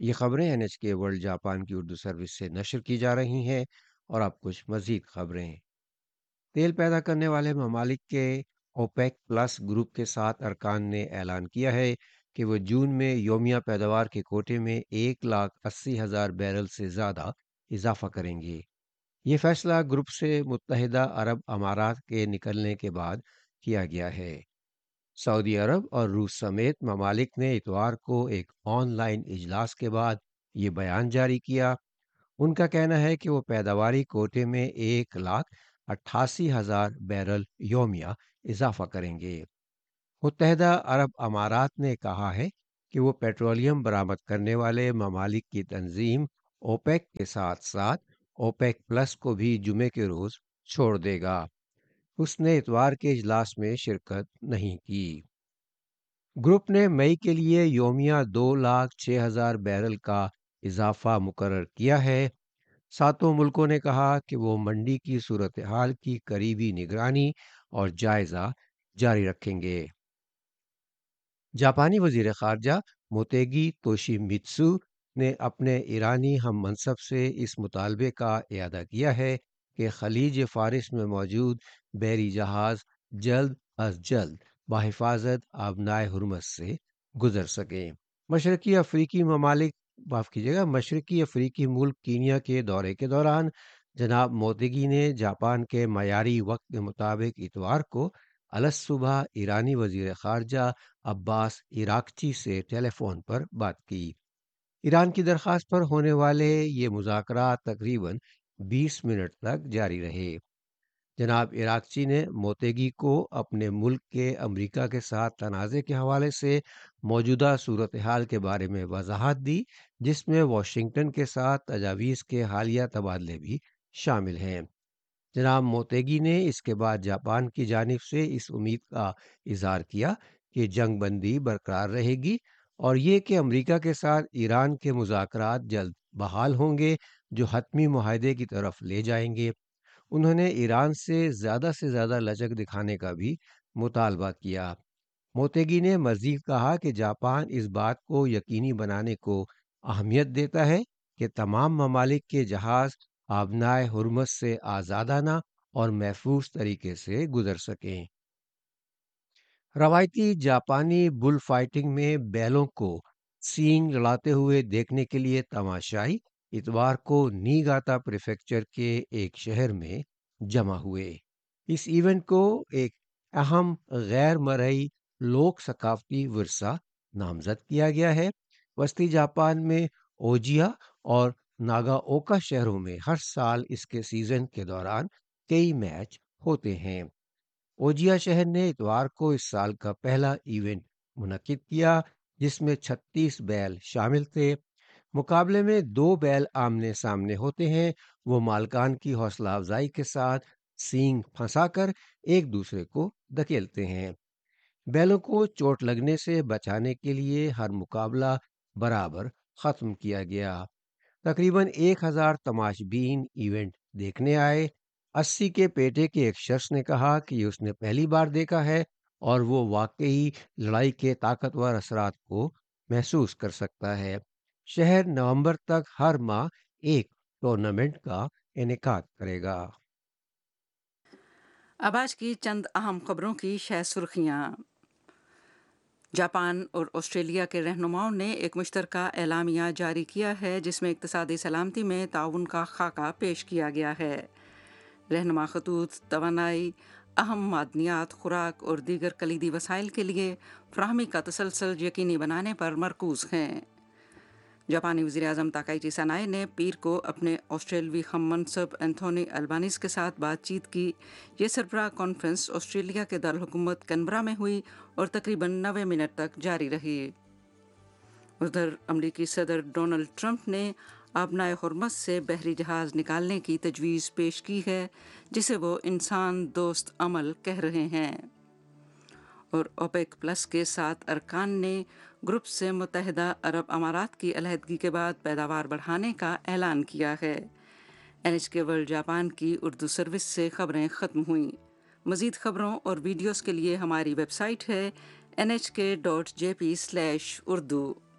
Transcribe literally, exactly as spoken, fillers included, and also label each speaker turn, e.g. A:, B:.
A: یہ خبریں N H کے ورلڈ جاپان کی اردو سروس سے نشر کی جا رہی ہیں، اور اب کچھ مزید خبریں۔ تیل پیدا کرنے والے ممالک کے اوپیک پلس گروپ کے سات ارکان نے اعلان کیا ہے کہ وہ جون میں یومیہ پیداوار کے کوٹے میں ایک لاکھ اسی ہزار بیرل سے زیادہ اضافہ کریں گے۔ یہ فیصلہ گروپ سے متحدہ عرب امارات کے نکلنے کے بعد کیا گیا ہے۔ سعودی عرب اور روس سمیت ممالک نے اتوار کو ایک آن لائن اجلاس کے بعد یہ بیان جاری کیا۔ ان کا کہنا ہے کہ وہ پیداواری کوٹے میں ایک لاکھ اٹھاسی ہزار بیرل یومیہ اضافہ کریں گے۔ متحدہ عرب امارات نے کہا ہے کہ وہ پیٹرولیم برآمد کرنے والے ممالک کی تنظیم اوپیک کے ساتھ ساتھ اوپیک پلس کو بھی جمعے کے روز چھوڑ دے گا۔ اس نے اتوار کے اجلاس میں شرکت نہیں کی۔ گروپ نے مئی کے لیے یومیہ دو لاکھ چھ ہزار بیرل کا اضافہ مقرر کیا ہے۔ ساتوں ملکوں نے کہا کہ وہ منڈی کی صورتحال کی قریبی نگرانی اور جائزہ جاری رکھیں گے۔ جاپانی وزیر خارجہ موتیگی توشی متسو نے اپنے ایرانی ہم منصب سے اس مطالبے کا اعادہ کیا ہے کہ خلیج فارس میں موجود بحری جہاز جلد از جلد بحفاظت آبنائے ہرمز سے گزر سکیں۔ مشرقی افریقی ممالک معاف کیجیے گا مشرقی افریقی ملک کینیا کے دورے کے دوران جناب موتیگی نے جاپان کے معیاری وقت کے مطابق اتوار کو الصبح ایرانی وزیر خارجہ عباس عراقچی سے ٹیلی فون پر بات کی۔ ایران کی درخواست پر ہونے والے یہ مذاکرات تقریباً بیس منٹ تک جاری رہے۔ جناب عراقچی نے موتیگی کو اپنے ملک کے امریکہ کے ساتھ تنازع کے حوالے سے موجودہ صورتحال کے بارے میں وضاحت دی، جس میں واشنگٹن کے ساتھ تجاویز کے حالیہ تبادلے بھی شامل ہیں۔ جناب موتیگی نے اس کے بعد جاپان کی جانب سے اس امید کا اظہار کیا کہ جنگ بندی برقرار رہے گی اور یہ کہ امریکہ کے ساتھ ایران کے مذاکرات جلد بحال ہوں گے، جو حتمی معاہدے کی طرف لے جائیں گے۔ انہوں نے ایران سے زیادہ سے زیادہ لچک دکھانے کا بھی مطالبہ کیا۔ موتیگی نے مزید کہا کہ جاپان اس بات کو یقینی بنانے کو اہمیت دیتا ہے کہ تمام ممالک کے جہاز آبنائے ہرمز سے آزادانہ اور محفوظ طریقے سے گزر سکیں۔ روایتی جاپانی بل فائٹنگ میں بیلوں کو سینگ لڑاتے ہوئے دیکھنے کے لیے تماشائی اتوار کو نیگاتا پریفیکچر کے ایک شہر میں جمع ہوئے۔ اس ایونٹ کو ایک اہم غیر مرئی لوک ثقافتی ورثہ نامزد کیا گیا ہے۔ وسطی جاپان میں اوجیا اور ناگا اوکا شہروں میں ہر سال اس کے سیزن کے دوران کئی میچ ہوتے ہیں۔ اوجیا شہر نے اتوار کو اس سال کا پہلا ایونٹ منعقد کیا، جس میں چھتیس بیل شامل تھے۔ مقابلے میں دو بیل آمنے سامنے ہوتے ہیں۔ وہ مالکان کی حوصلہ افزائی کے ساتھ سینگ پھنسا کر ایک دوسرے کو دھکیلتے ہیں۔ بیلوں کو چوٹ لگنے سے بچانے کے لیے ہر مقابلہ برابر ختم کیا گیا۔ تقریباً ایک ہزار تماش بین ایونٹ دیکھنے آئے۔ اسی کے پیٹے کے ایک شخص نے کہا کہ یہ اس نے پہلی بار دیکھا ہے اور وہ واقعی لڑائی کے طاقتور اثرات کو محسوس کر سکتا ہے۔ شہر نومبر تک ہر ماہ ایک ٹورنامنٹ کا انعقاد کرے گا۔
B: اب آج کی چند اہم خبروں کی شہ سرخیاں۔ جاپان اور آسٹریلیا کے رہنماؤں نے ایک مشترکہ اعلامیہ جاری کیا ہے، جس میں اقتصادی سلامتی میں تعاون کا خاکہ پیش کیا گیا ہے۔ رہنما خطوط توانائی، اہم معدنیات، خوراک اور دیگر کلیدی وسائل کے لیے فراہمی کا تسلسل یقینی بنانے پر مرکوز ہیں۔ جاپانی وزیر اعظم تاکائچی سانائے نے پیر کو اپنے آسٹریلوی ہم منصب اینتھونی البانیز کے ساتھ بات چیت کی۔ یہ سربراہ کانفرنس آسٹریلیا کے دارالحکومت کینبرا میں ہوئی اور تقریباً نوے منٹ تک جاری رہی۔ ادھر امریکی صدر ڈونلڈ ٹرمپ نے آبنائے ہرمز سے بحری جہاز نکالنے کی تجویز پیش کی ہے، جسے وہ انسان دوست عمل کہہ رہے ہیں۔ اور اوپیک پلس کے سات ارکان نے گروپ سے متحدہ عرب امارات کی علیحدگی کے بعد پیداوار بڑھانے کا اعلان کیا ہے۔ این ایچ کے ورلڈ جاپان کی اردو سروس سے خبریں ختم ہوئیں۔ مزید خبروں اور ویڈیوز کے لیے ہماری ویب سائٹ ہے این ایچ کے dot J P slash Urdu.